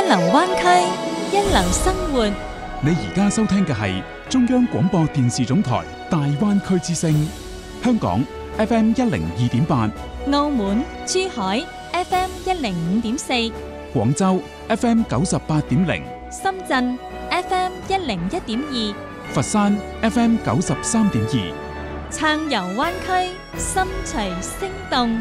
流灣區，一流生活。 你而家收聽嘅係中央廣播電視總台大灣區之聲，香港 FM 102.8， 澳門、珠海 FM 105.4， 廣州 FM 98.0， 深圳 FM 101.2， 佛山 FM 93.2， 暢遊灣區，心隨聲動。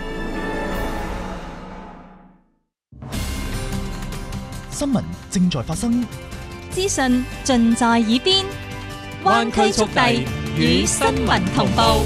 新聞正在發生， 資訊盡在耳邊，灣區速遞與新聞同步。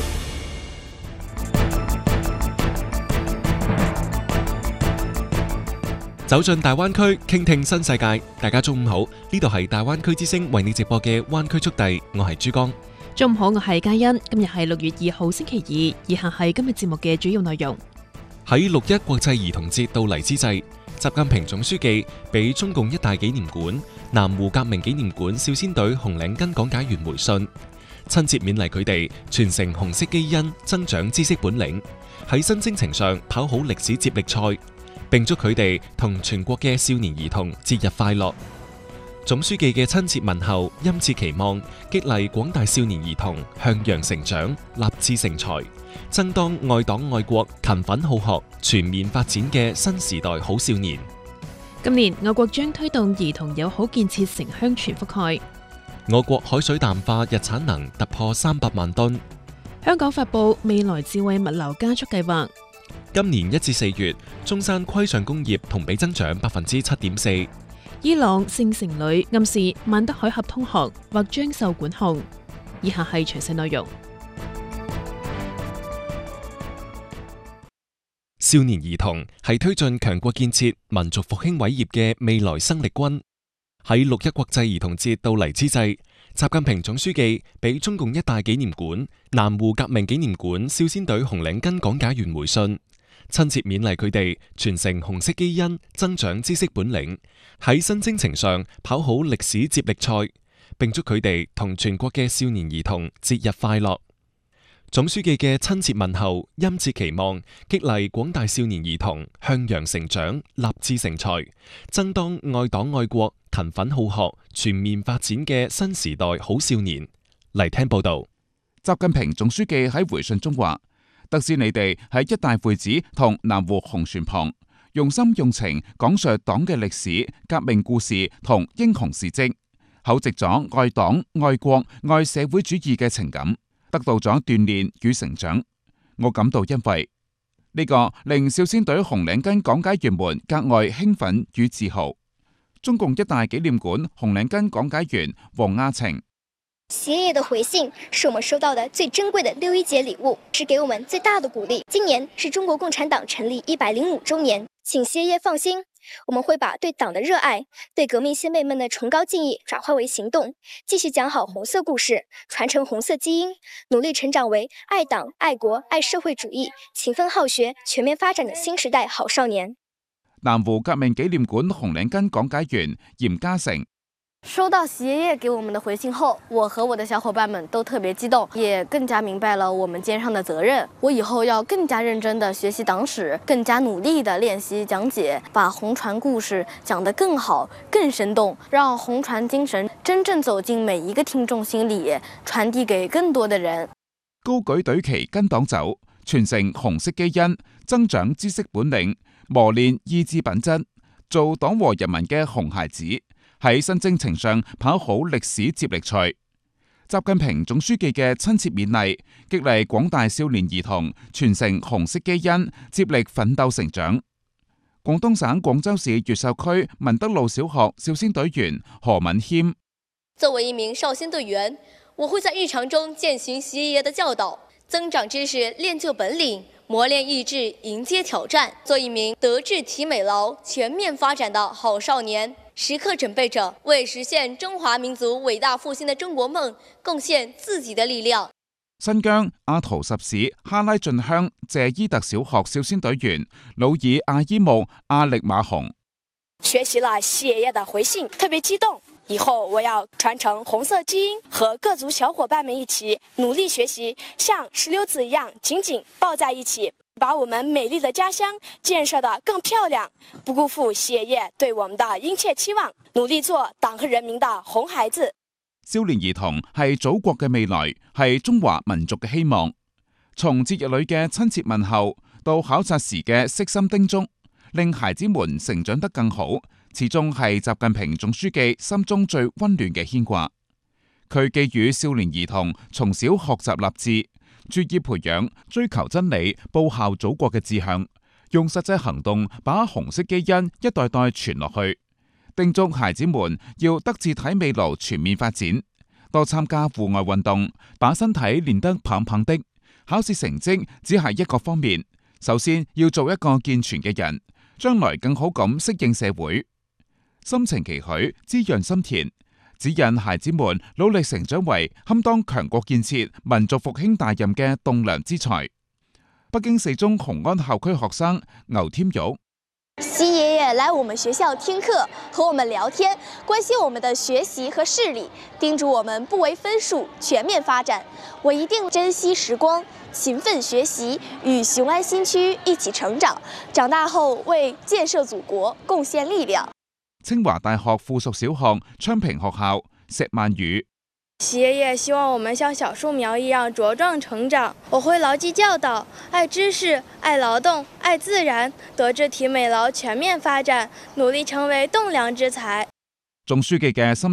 走進大灣區，傾聽新世界。大家中午好，呢度係大灣區之聲為你直播嘅灣區速遞，我係珠江。 中午好，我係嘉欣。今日係6月2號星期二，以下係今日節目嘅主要內容。 喺6·1國際兒童節到嚟之際，習近平總書記俾中共一大紀念館、南湖革命紀念館少先隊紅領巾講解員回信，親切勉勵佢哋傳承紅色基因，增長知識本領，喺新征程上跑好歷史接力賽，並祝佢哋同全國嘅少年兒童節日快樂。總書記嘅親切問候，殷切期望，激勵廣大少年兒童向陽成長，立志成才，爭當愛黨愛國、勤奮好學、全面發展嘅新時代好少年。 今年我國將推動兒童友好建設城鄉全覆蓋。 我國海水淡化日產能突破300萬噸。 香港發布未來智慧物流加速計劃。 今年1至4月，中山規上工業同比增長7.4%。 伊朗聖城旅暗示萬德海峽通航或將受管控。以下係詳細內容。 少年兒童係推進強國建設、民族復興偉業嘅未來生力軍。喺6·1國際兒童節到嚟之際，習近平總書記俾中共一大紀念館、南湖革命紀念館少先隊紅領巾講解員回信，親切勉勵佢哋傳承紅色基因，增長知識本領，喺新征程上跑好歷史接力賽，並祝佢哋同全國嘅少年兒童節日快樂。總書記嘅親切問候，殷切期望，激勵廣大少年兒童向陽成長，立志成才，爭當愛黨愛國、勤奮好學、全面發展嘅新時代好少年。嚟聽報道。 習近平總書記喺回信中話：得知你哋喺一大會址同南湖紅船旁，用心用情講述黨嘅歷史、革命故事同英雄事蹟，厚植咗愛黨、愛國、愛社會主義嘅情感，得到咗鍛煉與成長。我感到欣慰，呢個令少先隊紅領巾講解員們格外興奮與自豪。中共一大紀念館紅領巾講解員王亞晴： 習爺爺的回信是我們收到的最珍貴的6·1節禮物，是給我們最大的鼓勵。今年是中國共產黨成立105週年，請習爺爺放心，我們會把對黨的熱愛、對革命先輩們的崇高敬意轉化為行動，繼續講好紅色故事，傳承紅色基因，努力成長為愛黨、愛國、愛社會主義、勤奮好學、全面發展的新時代好少年。 南湖革命紀念館紅領巾講解員嚴嘉誠： 收到習爺爺給我們的回信後，我和我的小伙伴們都特別激動，也更加明白了我們肩上的責任。我以後要更加認真地學習黨史，更加努力地練習講解，把紅船故事講得更好、更生動，讓紅船精神真正走進每一個聽眾心裏，傳遞給更多的人。 高舉隊旗跟黨走，傳承紅色基因，增長知識本領，磨練意志品質，做黨和人民嘅紅孩子，喺新征程上跑好歷史接力賽。習近平總書記嘅親切勉勵，激勵廣大少年兒童傳承紅色基因，接力奮鬥成長。廣東省廣州市越秀區文德路小學少先隊員何敏謙： 作為一名少先隊員，我會在日常中踐行習爺爺的教導，增長知識，練就本領，磨練意志，迎接挑戰，做一名德智體美勞全面發展的好少年，時刻準備着為實現中華民族偉大復興的中國夢貢獻自己的力量。 新疆阿圖什市哈拉峻鄉謝伊特小學少先隊員努爾阿伊木阿力馬洪： 學習了習爺爺的回信，特別激動， 以后我要传承红色基因，和各族小伙伴们一起努力学习，像石榴籽一样紧紧抱在一起，把我们美丽的家乡建設得更漂亮，不辜負習爺爺對我們的殷切期望，努力做黨和人民的紅孩子。 少年兒童係祖國嘅未來，係中華民族嘅希望。從節日裏嘅親切問候，到考察時嘅悉心叮囑，令孩子們成長得更好，始終係習近平總書記心中最溫暖嘅牽掛。佢寄予少年兒童從小學習立志，注意培養追求真理、報效祖國嘅志向，用實際行動把紅色基因一代代傳落去。叮囑孩子們要德智體美勞全面發展，多參加戶外運動，把身體練得棒棒的。考試成績只係一個方面，首先要做一個健全嘅人，將來更好咁適應社會。心情期許，滋潤心田，指引孩子們努力成長為堪當強國建設、民族復興大任嘅棟樑之才。北京四中雄安校區學生牛添玉。 習爺爺來我們學校聽課，和我們聊天，關心我們的學習和視力，叮囑我們不為分數，全面發展。我一定珍惜時光，勤奮學習，與雄安新區一起成長，長大後為建設祖國貢獻力量。 清華大學附屬小學昌平學校石曼宇。 習爺爺希望我們像小樹苗一樣茁壯成長，我會牢記教導，愛知識、愛勞動、愛自然，德智體美勞全面發展，努力成為棟樑之才。 總書記嘅心